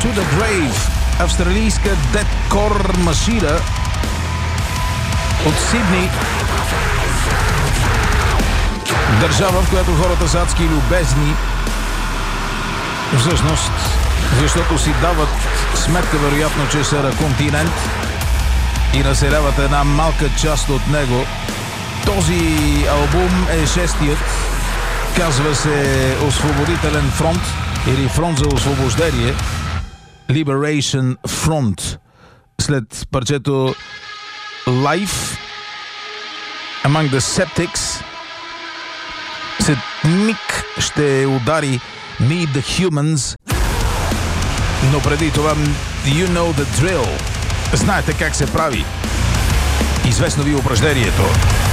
to the Grave, австралийска дедкор машина от Сидни. Държава, в която хората са адски любезни. Всъщност, защото си дават сметка, вероятно, че са на континент и населяват една малка част от него. Този албум е шестият. Казва се Освободителен фронт или Фронт за освобождение. Liberation Front. След парчето Life Among the Septics след миг ще удари Meet the Humans, но преди това You Know the Drill. Знаете как се прави. Известно ви упражнението.